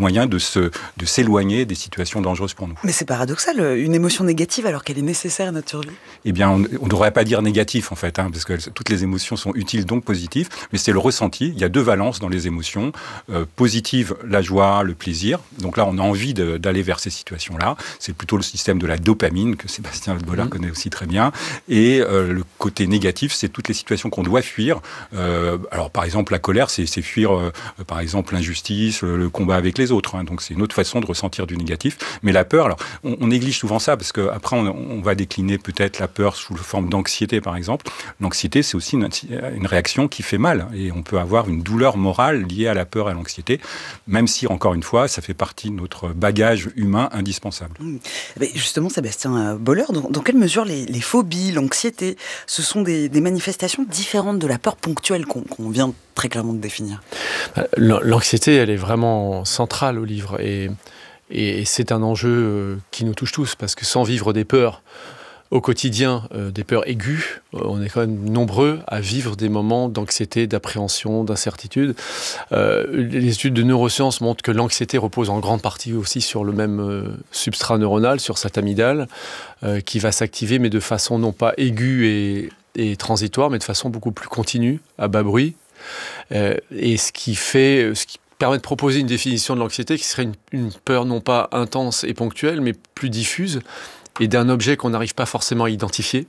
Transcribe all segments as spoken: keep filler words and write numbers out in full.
moyen de, se, de s'éloigner des situations dangereuses pour nous. Mais c'est paradoxal, une émotion négative alors qu'elle est nécessaire à notre survie. Eh bien, on ne devrait pas dire négatif en fait, hein, parce que toutes les émotions sont utiles, donc positives, mais c'est le ressenti. Il y a deux valences dans les émotions. Euh, positive, la joie, le plaisir. Donc là, on a envie de, d'aller vers ces situations-là. C'est plutôt le système de la dopamine, que Sébastien Boller mmh. connaît aussi très bien. Et euh, le côté négatif, c'est toutes les situations qu'on doit fuir. Euh, alors, par exemple, la colère, c'est, c'est fuir, euh, par exemple, l'injustice, le, le combat avec les autres. Hein. Donc, c'est une autre façon de ressentir du négatif. Mais la peur, alors, on, on néglige souvent ça, parce qu'après, on, on va décliner peut-être la peur sous la forme d'anxiété, par exemple. L'anxiété, c'est aussi une, une réaction qui fait mal. Et on peut avoir une douleur morale liée à la peur et à l'anxiété, même si, encore une fois, ça fait partie de notre bagage humain indispensable. Mmh. Mais justement, Sébastien Boller, dans, dans quelle mesure les, les phobies, l'anxiété, ce sont des, des manifestations différentes de la peur ponctuelle qu'on, qu'on vient très clairement de définir? L'anxiété, elle est vraiment centrale au livre, et, et c'est un enjeu qui nous touche tous, parce que sans vivre des peurs au quotidien, euh, des peurs aiguës, euh, on est quand même nombreux à vivre des moments d'anxiété, d'appréhension, d'incertitude. Euh, les études de neurosciences montrent que l'anxiété repose en grande partie aussi sur le même euh, substrat neuronal, sur cette amygdale, euh, qui va s'activer, mais de façon non pas aiguë et, et transitoire, mais de façon beaucoup plus continue, à bas bruit. Euh, et ce qui fait... Ce qui permet de proposer une définition de l'anxiété qui serait une, une peur non pas intense et ponctuelle, mais plus diffuse, et d'un objet qu'on n'arrive pas forcément à identifier,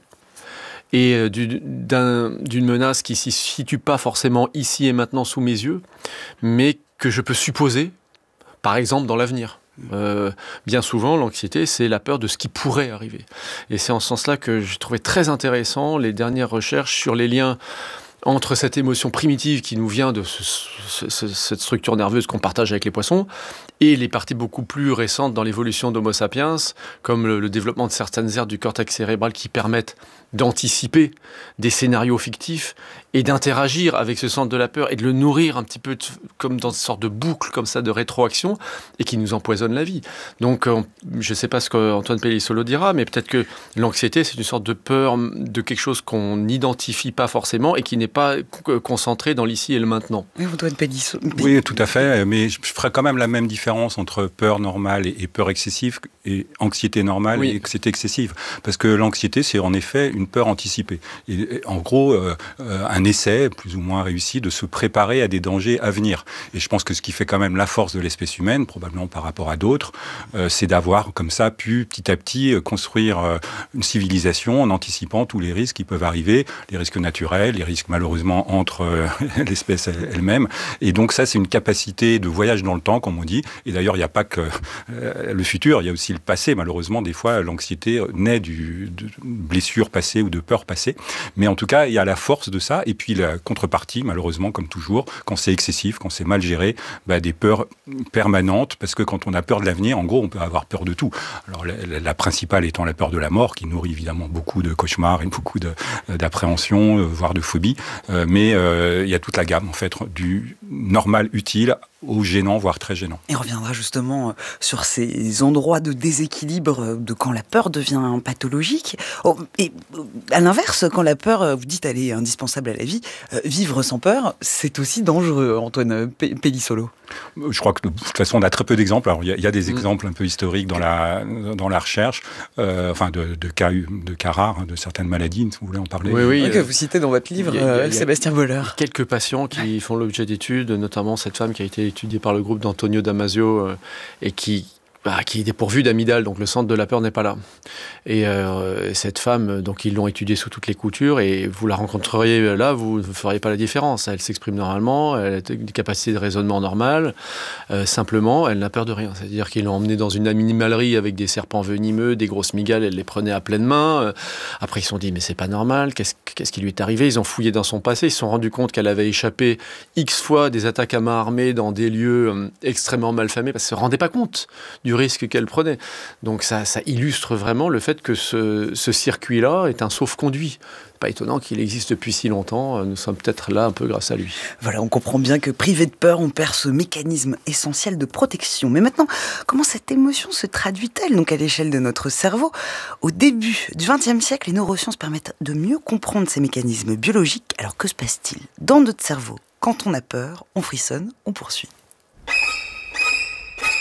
et euh, du, d'un, d'une menace qui ne se situe pas forcément ici et maintenant sous mes yeux, mais que je peux supposer, par exemple, dans l'avenir. Euh, bien souvent, l'anxiété, c'est la peur de ce qui pourrait arriver. Et c'est en ce sens-là que j'ai trouvé très intéressant les dernières recherches sur les liens entre cette émotion primitive qui nous vient de ce, ce, ce, cette structure nerveuse qu'on partage avec les poissons et les parties beaucoup plus récentes dans l'évolution d'Homo sapiens, comme le, le développement de certaines aires du cortex cérébral qui permettent d'anticiper des scénarios fictifs et d'interagir avec ce centre de la peur et de le nourrir un petit peu de, comme dans une sorte de boucle comme ça de rétroaction et qui nous empoisonne la vie. Donc on, je ne sais pas ce qu'Antoine Pellissolo dira, mais peut-être que l'anxiété c'est une sorte de peur de quelque chose qu'on n'identifie pas forcément et qui n'est pas concentré dans l'ici et le maintenant. Oui, Antoine Pellissolo. Oui, tout à fait, mais je ferais quand même la même différence entre peur normale et, et peur excessive et anxiété normale oui. et anxiété excessive. Parce que l'anxiété, c'est en effet une peur anticipée. Et, et en gros, euh, euh, un essai, plus ou moins réussi, de se préparer à des dangers à venir. Et je pense que ce qui fait quand même la force de l'espèce humaine, probablement par rapport à d'autres, euh, c'est d'avoir comme ça pu petit à petit construire euh, une civilisation en anticipant tous les risques qui peuvent arriver, les risques naturels, les risques malheureusement entre euh, l'espèce elle-même. Et donc ça, c'est une capacité de voyage dans le temps, comme on dit. Et d'ailleurs, il n'y a pas que euh, le futur, il y a aussi le passé. Malheureusement, des fois, l'anxiété naît du, de blessures passées ou de peurs passées. Mais en tout cas, il y a la force de ça. Et puis la contrepartie, malheureusement, comme toujours, quand c'est excessif, quand c'est mal géré, bah, des peurs permanentes. Parce que quand on a peur de l'avenir, en gros, on peut avoir peur de tout. Alors la, la principale étant la peur de la mort, qui nourrit évidemment beaucoup de cauchemars et beaucoup de, d'appréhension, euh, voire de phobie. Euh, mais euh, il y a toute la gamme, en fait, du normal utile au gênant, voire très gênant. Et on reviendra justement sur ces endroits de déséquilibre, de quand la peur devient pathologique. Oh, et à l'inverse, quand la peur, vous dites, elle est indispensable à la vie, euh, vivre sans peur, c'est aussi dangereux, Antoine Pellissolo. Je crois que de toute façon, on a très peu d'exemples. Alors, il y a, il y a des exemples un peu historiques dans la, dans la recherche, euh, enfin, de, de, cas, de cas rares, hein, de certaines maladies, si vous voulez en parler. Oui, oui. Que euh, vous citez dans votre livre, il y a, il y a, euh, Sébastien Boller. Quelques patients qui font l'objet d'études, notamment cette femme qui a été étudiée par le groupe d'Antonio Damasio euh, et qui, bah, qui est dépourvue d'amygdale, donc le centre de la peur n'est pas là. Et euh, cette femme, donc ils l'ont étudiée sous toutes les coutures et vous la rencontreriez là, vous ne feriez pas la différence. Elle s'exprime normalement, elle a des capacités de raisonnement normales, euh, simplement elle n'a peur de rien. C'est-à-dire qu'ils l'ont emmenée dans une animalerie avec des serpents venimeux, des grosses migales, elle les prenait à pleine main. Euh, après ils se sont dit mais c'est pas normal, qu'est-ce, qu'est-ce qui lui est arrivé? Ils ont fouillé dans son passé, ils se sont rendus compte qu'elle avait échappé X fois des attaques à main armée dans des lieux euh, extrêmement malfamés parce qu'elle ne se rendait pas compte du risque qu'elle prenait. Donc ça, ça illustre vraiment le fait que ce, ce circuit-là est un sauf-conduit. Pas étonnant qu'il existe depuis si longtemps. Nous sommes peut-être là un peu grâce à lui. Voilà, on comprend bien que privé de peur, on perd ce mécanisme essentiel de protection. Mais maintenant, comment cette émotion se traduit-elle donc à l'échelle de notre cerveau? Au début du vingtième siècle, les neurosciences permettent de mieux comprendre ces mécanismes biologiques. Alors que se passe-t-il dans notre cerveau? Quand on a peur, on frissonne, on poursuit.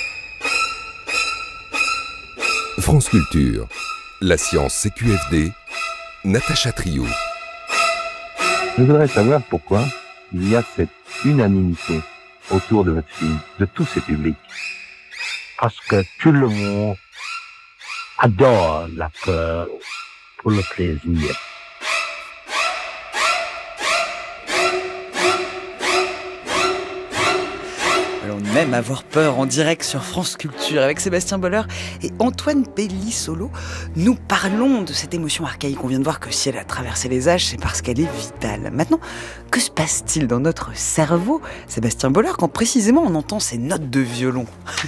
France Culture, la science C Q F D, Natacha Trio. Je voudrais savoir pourquoi il y a cette unanimité autour de votre film, de tous ces publics. Parce que tout le monde adore la peur pour le plaisir. On aime avoir peur en direct sur France Culture avec Sébastien Boller et Antoine Pellissolo. Nous parlons de cette émotion archaïque. On vient de voir que si elle a traversé les âges, c'est parce qu'elle est vitale. Maintenant, que se passe-t-il dans notre cerveau, Sébastien Boller, quand précisément on entend ces notes de violon?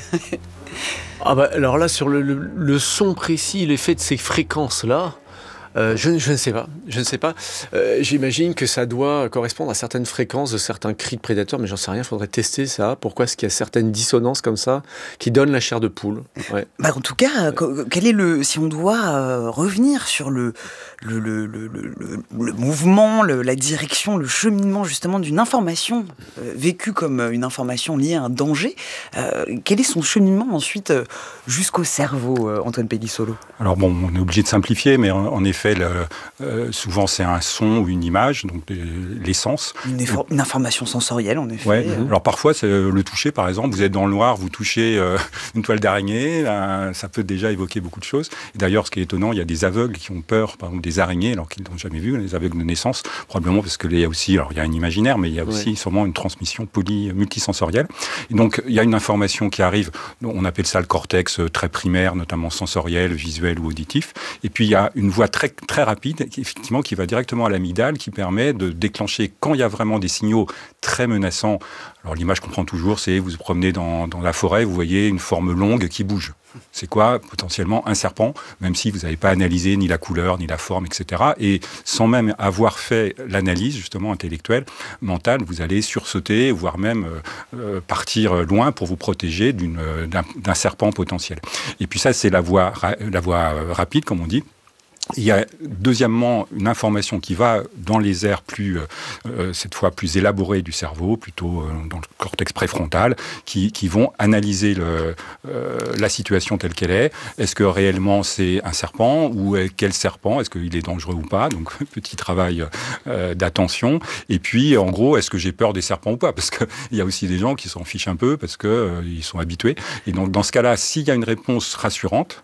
Ah bah, alors là, sur le, le, le son précis, l'effet de ces fréquences-là, Euh, je, je ne sais pas, je ne sais pas. Euh, j'imagine que ça doit correspondre à certaines fréquences de certains cris de prédateurs, mais j'en sais rien, il faudrait tester ça. Pourquoi est-ce qu'il y a certaines dissonances comme ça qui donnent la chair de poule? Ouais. Bah en tout cas, ouais. Quel est le, si on doit euh, revenir sur le, le, le, le, le, le mouvement, le, la direction, le cheminement justement d'une information euh, vécue comme une information liée à un danger, euh, quel est son cheminement ensuite euh, jusqu'au cerveau, euh, Antoine Pellissolo? Alors bon, on est obligé de simplifier, mais en, en effet, Le, euh, souvent c'est un son ou une image, donc de, l'essence. Une, effor- une information sensorielle, en effet. Ouais. Mmh. Alors parfois, c'est le toucher, par exemple, vous êtes dans le noir, vous touchez euh, une toile d'araignée, euh, ça peut déjà évoquer beaucoup de choses. Et d'ailleurs, ce qui est étonnant, il y a des aveugles qui ont peur, par exemple, des araignées, alors qu'ils n'ont jamais vu, les aveugles de naissance, probablement parce qu'il y a aussi, alors il y a un imaginaire, mais il y a aussi ouais. sûrement une transmission poly, multisensorielle. Et donc, il y a une information qui arrive, on appelle ça le cortex très primaire, notamment sensoriel, visuel ou auditif. Et puis, il y a une voix très très rapide, effectivement, qui va directement à l'amygdale, qui permet de déclencher, quand il y a vraiment des signaux très menaçants. Alors l'image qu'on prend toujours, c'est vous vous promenez dans, dans la forêt, vous voyez une forme longue qui bouge. C'est quoi? Potentiellement un serpent, même si vous n'avez pas analysé ni la couleur, ni la forme, et cetera. Et sans même avoir fait l'analyse, justement, intellectuelle, mentale, vous allez sursauter, voire même euh, partir loin pour vous protéger d'une, d'un, d'un serpent potentiel. Et puis ça, c'est la voie, la voie rapide, comme on dit. Il y a deuxièmement une information qui va dans les aires plus, euh, cette fois plus élaborées du cerveau, plutôt euh, dans le cortex préfrontal, qui, qui vont analyser le, euh, la situation telle qu'elle est. Est-ce que réellement c'est un serpent ou quel serpent? Est-ce qu'il est dangereux ou pas? Donc petit travail euh, d'attention. Et puis en gros, est-ce que j'ai peur des serpents ou pas? Parce qu'il y a aussi des gens qui s'en fichent un peu parce qu'ils euh, sont habitués. Et donc dans ce cas-là, s'il y a une réponse rassurante,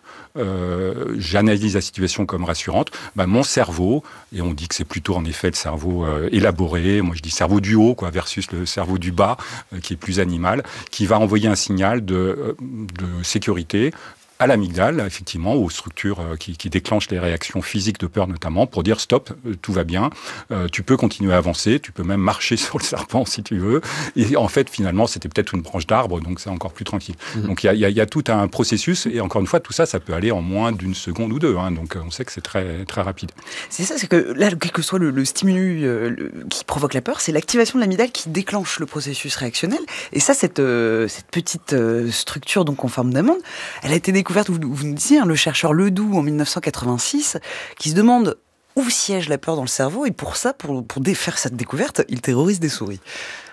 Euh, j'analyse la situation comme rassurante, bah, mon cerveau, et on dit que c'est plutôt en effet le cerveau euh, élaboré, moi je dis cerveau du haut quoi, versus le cerveau du bas, euh, qui est plus animal, qui va envoyer un signal de, euh, de sécurité à l'amygdale, effectivement, aux structures euh, qui, qui déclenchent les réactions physiques de peur notamment, pour dire stop, euh, tout va bien, euh, tu peux continuer à avancer, tu peux même marcher sur le serpent si tu veux. Et en fait, finalement, c'était peut-être une branche d'arbre, donc c'est encore plus tranquille. Mmh. Donc il y, y, y a tout un processus, et encore une fois, tout ça, ça peut aller en moins d'une seconde ou deux. Hein, donc on sait que c'est très, très rapide. C'est ça, c'est que là, quel que soit le, le stimulus euh, le, qui provoque la peur, c'est l'activation de l'amygdale qui déclenche le processus réactionnel. Et ça, cette, euh, cette petite euh, structure donc en forme d'amande, elle a été découverte, vous, vous nous disiez, hein, le chercheur Ledoux en dix-neuf cent quatre-vingt-six, qui se demande où siège la peur dans le cerveau, et pour ça, pour, pour défaire cette découverte, il terrorise des souris.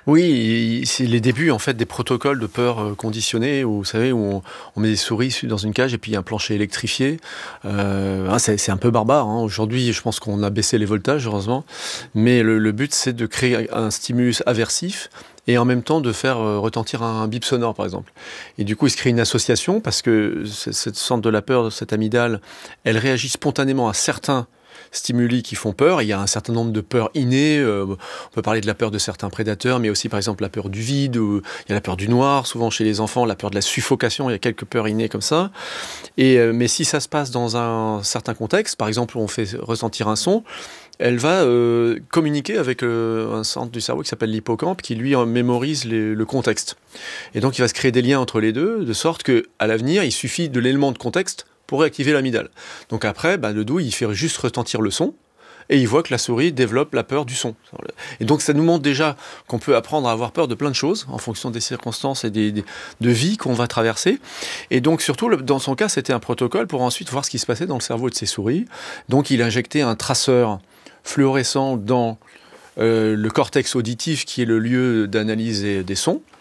Oui, c'est les débuts en fait des protocoles de peur conditionnés où vous savez où on, on met des souris dans une cage et puis il y a un plancher électrifié. Euh, hein, c'est, c'est un peu barbare. Hein. Aujourd'hui, je pense qu'on a baissé les voltages heureusement, mais le, le but c'est de créer un stimulus aversif et en même temps de faire retentir un bip sonore par exemple. Et du coup, il se crée une association parce que cette centre de la peur, cette amygdale, elle réagit spontanément à certains stimuli qui font peur. Il y a un certain nombre de peurs innées. Euh, on peut parler de la peur de certains prédateurs, mais aussi par exemple la peur du vide, ou il y a la peur du noir, souvent chez les enfants, la peur de la suffocation, il y a quelques peurs innées comme ça. Et, euh, mais si ça se passe dans un certain contexte, par exemple on fait ressentir un son, elle va euh, communiquer avec euh, un centre du cerveau qui s'appelle l'hippocampe, qui lui mémorise les, le contexte. Et donc il va se créer des liens entre les deux, de sorte qu'à l'avenir, il suffit de l'élément de contexte pour réactiver l'amygdale. Donc après, bah, Ledoux, il fait juste retentir le son, et il voit que la souris développe la peur du son. Et donc ça nous montre déjà qu'on peut apprendre à avoir peur de plein de choses, en fonction des circonstances et des, des, de vie qu'on va traverser. Et donc surtout, dans son cas, c'était un protocole pour ensuite voir ce qui se passait dans le cerveau de ses souris. Donc il injectait un traceur fluorescent dans euh, le cortex auditif, qui est le lieu d'analyse des sons.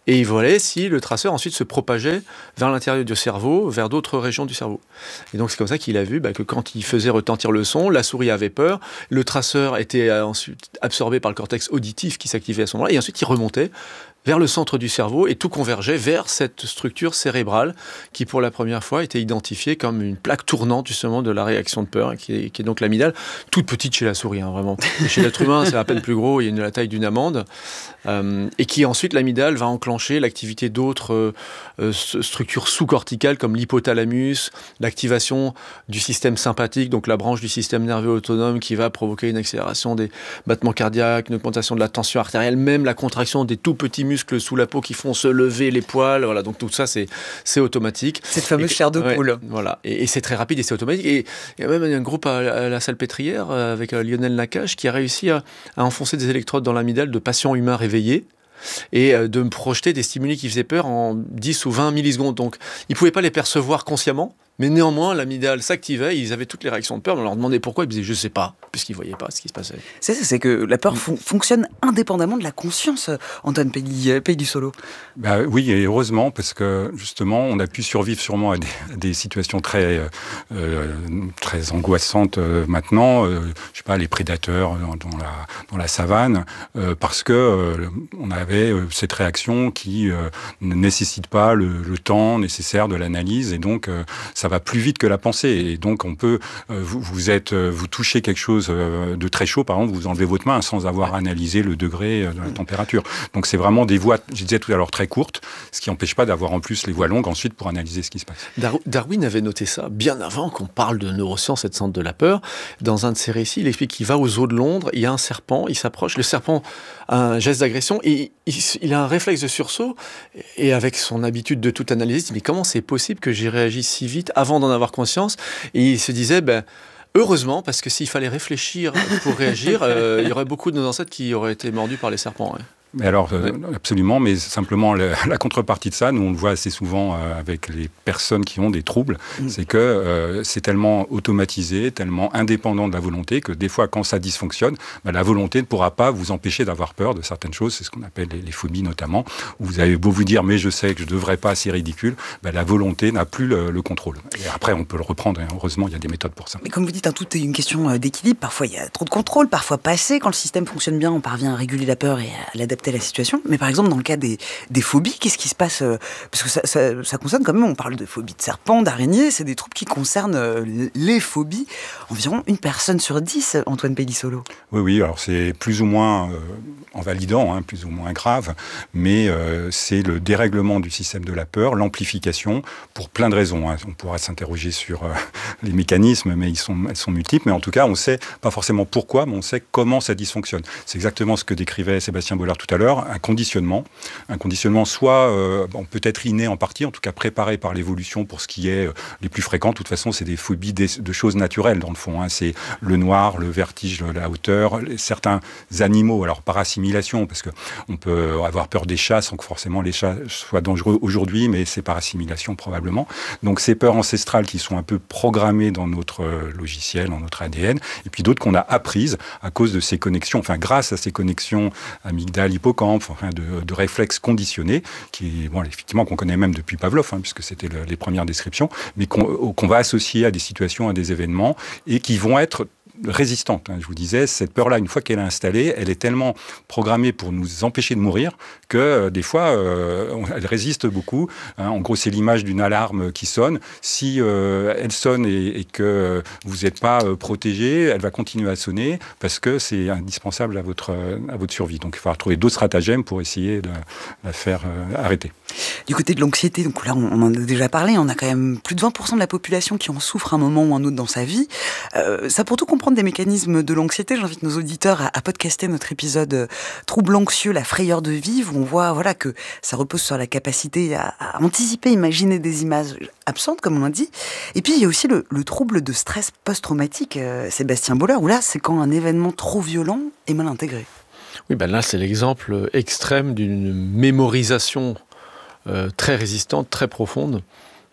et il voyait si le traceur ensuite se propageait vers l'intérieur du cerveau, vers d'autres régions du cerveau. Et donc c'est comme ça qu'il a vu bah, que quand il faisait retentir le son, la souris avait peur, le traceur était ensuite absorbé par le cortex auditif qui s'activait à ce moment-là, et ensuite il remontait vers le centre du cerveau, et tout convergeait vers cette structure cérébrale qui, pour la première fois, était identifiée comme une plaque tournante, justement, de la réaction de peur, qui est, qui est donc l'amygdale, toute petite chez la souris, hein, vraiment. Et chez l'être humain, c'est à peine plus gros, il y a la taille d'une amande, euh, et qui, ensuite, l'amygdale va enclencher l'activité d'autres euh, euh, structures sous-corticales, comme l'hypothalamus, l'activation du système sympathique, donc la branche du système nerveux autonome qui va provoquer une accélération des battements cardiaques, une augmentation de la tension artérielle, même la contraction des tout petits muscles sous la peau qui font se lever les poils, voilà, donc tout ça c'est, c'est automatique. Cette fameuse chair de poule. Ouais, voilà, et, et c'est très rapide et c'est automatique. Et il y a même un groupe à, à la Salpêtrière avec euh, Lionel Nakache qui a réussi à, à enfoncer des électrodes dans l'amygdale de patients humains réveillés et euh, de me projeter des stimuli qui faisaient peur en dix ou vingt millisecondes. Donc ils ne pouvaient pas les percevoir consciemment, mais néanmoins, l'amygdale s'activait, ils avaient toutes les réactions de peur, on leur demandait pourquoi, ils disaient « je sais pas », puisqu'ils ne voyaient pas ce qui se passait. C'est ça, c'est que la peur fon- fonctionne indépendamment de la conscience, Antoine Pey-Dussolo. Bah, oui, et heureusement, parce que justement, on a pu survivre sûrement à des, à des situations très, euh, très angoissantes euh, maintenant, euh, je sais pas, les prédateurs dans, dans, la, dans la savane, euh, parce que euh, on avait euh, cette réaction qui euh, ne nécessite pas le, le temps nécessaire de l'analyse, et donc euh, ça va plus vite que la pensée, et donc on peut, euh, vous, vous êtes, vous touchez quelque chose de très chaud, par exemple, vous enlevez votre main sans avoir analysé le degré de la température. Donc c'est vraiment des voies, je disais tout à l'heure, très courtes, ce qui n'empêche pas d'avoir en plus les voies longues ensuite pour analyser ce qui se passe. Dar- Darwin avait noté ça bien avant qu'on parle de neurosciences et de centre de la peur. Dans un de ses récits, il explique qu'il va aux eaux de Londres, il y a un serpent, il s'approche, le serpent a un geste d'agression et il, il a un réflexe de sursaut, et avec son habitude de tout analyser, il dit mais comment c'est possible que j'y réagisse si vite avant d'en avoir conscience? Et il se disait, ben heureusement, parce que s'il fallait réfléchir pour réagir, euh, il y aurait beaucoup de nos ancêtres qui auraient été mordus par les serpents. Ouais. Mais alors, euh, ouais. absolument, mais simplement la, la contrepartie de ça, nous on le voit assez souvent euh, avec les personnes qui ont des troubles, mmh. c'est que euh, c'est tellement automatisé, tellement indépendant de la volonté, que des fois quand ça dysfonctionne, bah, la volonté ne pourra pas vous empêcher d'avoir peur de certaines choses, c'est ce qu'on appelle les, les phobies notamment, où vous avez beau vous dire mais je sais que je ne devrais pas, c'est ridicule, bah, la volonté n'a plus le, le contrôle. Et après on peut le reprendre, et heureusement il y a des méthodes pour ça. Mais comme vous dites, hein, tout est une question d'équilibre, parfois il y a trop de contrôle, parfois pas assez, quand le système fonctionne bien, on parvient à réguler la peur et à l'adapter à la situation. Mais par exemple, dans le cas des, des phobies, qu'est-ce qui se passe? Parce que ça, ça, ça concerne quand même, on parle de phobie de serpents, d'araignées, c'est des troubles qui concernent les phobies. Environ une personne sur dix, Antoine Pey-Dussolo. Oui, oui, alors c'est plus ou moins euh, en validant, hein, plus ou moins grave, mais euh, c'est le dérèglement du système de la peur, l'amplification, pour plein de raisons. Hein. On pourra s'interroger sur euh, les mécanismes, mais ils sont, elles sont multiples. Mais en tout cas, on sait pas forcément pourquoi, mais on sait comment ça dysfonctionne. C'est exactement ce que décrivait Sébastien Bollard tout à l'heure, un conditionnement. Un conditionnement soit euh, bon, peut-être inné en partie, en tout cas préparé par l'évolution pour ce qui est euh, les plus fréquents. De toute façon, c'est des phobies des, de choses naturelles dans le fond. Hein. C'est le noir, le vertige, la hauteur, les, certains animaux, alors par assimilation, parce qu'on peut avoir peur des chats sans que forcément les chats soient dangereux aujourd'hui, mais c'est par assimilation probablement. Donc ces peurs ancestrales qui sont un peu programmées dans notre logiciel, dans notre A D N, et puis d'autres qu'on a apprises à cause de ces connexions, enfin grâce à ces connexions amygdale, hippocampe, enfin de, de réflexes conditionnés, qui, bon, effectivement, qu'on connaît même depuis Pavlov, hein, puisque c'était le, les premières descriptions, mais qu'on, qu'on va associer à des situations, à des événements, et qui vont être résistante. Je vous disais, cette peur-là, une fois qu'elle est installée, elle est tellement programmée pour nous empêcher de mourir que euh, des fois, euh, elle résiste beaucoup. Hein. En gros, c'est l'image d'une alarme qui sonne. Si euh, elle sonne et, et que vous n'êtes pas euh, protégé, elle va continuer à sonner parce que c'est indispensable à votre, à votre survie. Donc, il va falloir trouver d'autres stratagèmes pour essayer de la faire euh, arrêter. Du côté de l'anxiété, donc là, on en a déjà parlé, on a quand même plus de vingt pour cent de la population qui en souffre un moment ou un autre dans sa vie. Euh, ça, pour tout comprendre des mécanismes de l'anxiété, j'invite nos auditeurs à, à podcaster notre épisode euh, Trouble anxieux, la frayeur de vivre, où on voit voilà, que ça repose sur la capacité à, à anticiper, imaginer des images absentes, comme on l'a dit. Et puis, il y a aussi le, le trouble de stress post-traumatique, euh, Sébastien Bollard, où là, c'est quand un événement trop violent est mal intégré. Oui, ben là, c'est l'exemple extrême d'une mémorisation euh, très résistante, très profonde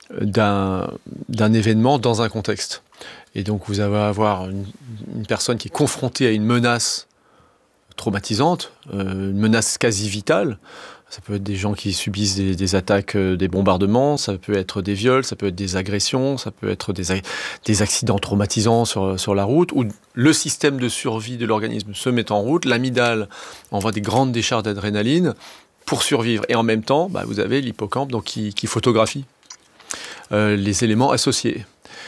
d'un, d'un événement dans un contexte. Et donc, vous allez avoir une, une personne qui est confrontée à une menace traumatisante, euh, une menace quasi vitale, Ça peut être des gens qui subissent des, des attaques, euh, des bombardements, ça peut être des viols, ça peut être des agressions, ça peut être des, des accidents traumatisants sur, sur la route, où le système de survie de l'organisme se met en route, l'amygdale envoie des grandes décharges d'adrénaline pour survivre. Et en même temps, bah, vous avez l'hippocampe donc, qui, qui photographie euh, les éléments associés.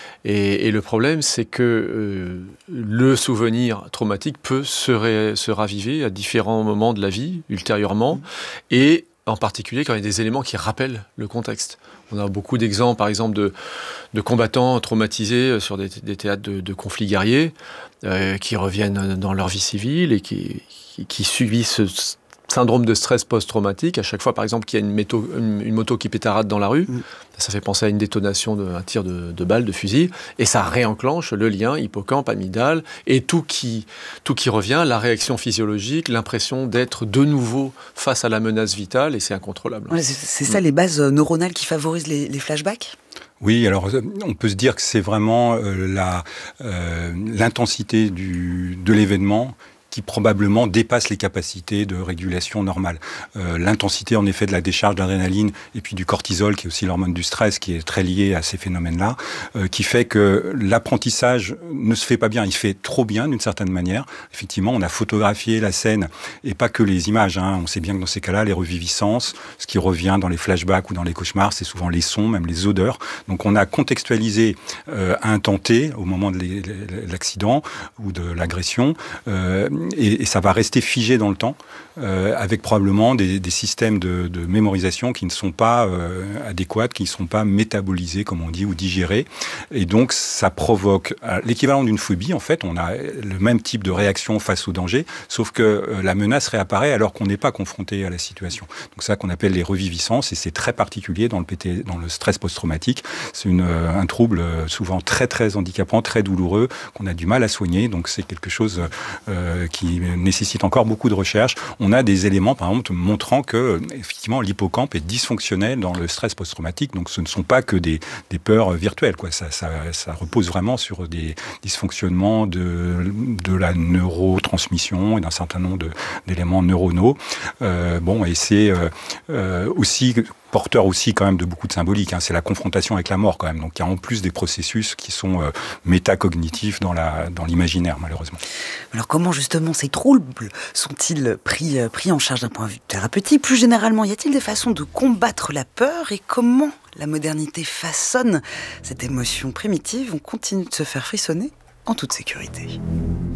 Et, et le problème, c'est que euh, le souvenir traumatique peut se, ré, se raviver à différents moments de la vie, ultérieurement, mmh. et en particulier quand il y a des éléments qui rappellent le contexte. On a beaucoup d'exemples, par exemple, de, de combattants traumatisés sur des, des théâtres de, de conflits guerriers, euh, qui reviennent dans leur vie civile et qui, qui, qui subissent ce syndrome de stress post-traumatique. À chaque fois, par exemple, qu'il y a une, méto, une, une moto qui pétarade dans la rue, mmh. ça fait penser à une détonation d'un tir de, de balle, de fusil, et ça réenclenche le lien hippocampe, amygdale, et tout qui, tout qui revient, la réaction physiologique, l'impression d'être de nouveau face à la menace vitale, et c'est incontrôlable. Ouais, c'est, c'est ça, mmh. les bases neuronales qui favorisent les, les flashbacks ? Oui, alors on peut se dire que c'est vraiment euh, la, euh, l'intensité du, de l'événement qui probablement dépasse les capacités de régulation normale. Euh, l'intensité, en effet, de la décharge d'adrénaline et puis du cortisol, qui est aussi l'hormone du stress, qui est très lié à ces phénomènes-là, euh, qui fait que l'apprentissage ne se fait pas bien. Il fait trop bien, d'une certaine manière. Effectivement, on a photographié la scène, et pas que les images. Hein. On sait bien que dans ces cas-là, les reviviscences, ce qui revient dans les flashbacks ou dans les cauchemars, c'est souvent les sons, même les odeurs. Donc on a contextualisé euh, à un temps T, au moment de l'accident ou de l'agression, euh, Et, et ça va rester figé dans le temps, euh, avec probablement des, des systèmes de, de mémorisation qui ne sont pas euh, adéquats, qui ne sont pas métabolisés, comme on dit, ou digérés. Et donc, ça provoque euh, l'équivalent d'une phobie. En fait, on a le même type de réaction face au danger, sauf que euh, la menace réapparaît alors qu'on n'est pas confronté à la situation. Donc, c'est ça qu'on appelle les reviviscences, et c'est très particulier dans le, P T, dans le stress post-traumatique. C'est une, euh, un trouble euh, souvent très, très handicapant, très douloureux, qu'on a du mal à soigner. Donc, c'est quelque chose euh, qui nécessite encore beaucoup de recherche. On a des éléments, par exemple, montrant que, effectivement, l'hippocampe est dysfonctionnel dans le stress post-traumatique. Donc, ce ne sont pas que des, des peurs virtuelles, quoi. Ça, ça, ça repose vraiment sur des dysfonctionnements de, de la neurotransmission et d'un certain nombre de, d'éléments neuronaux. Euh, bon, et c'est euh, euh, aussi porteur aussi quand même de beaucoup de symbolique. Hein. C'est la confrontation avec la mort quand même. Donc, il y a en plus des processus qui sont euh, métacognitifs dans, la, dans l'imaginaire, malheureusement. Alors, comment justement ces troubles sont-ils pris, euh, pris en charge d'un point de vue thérapeutique ? Plus généralement, y a-t-il des façons de combattre la peur ? Et comment la modernité façonne cette émotion primitive ? On continue de se faire frissonner en toute sécurité.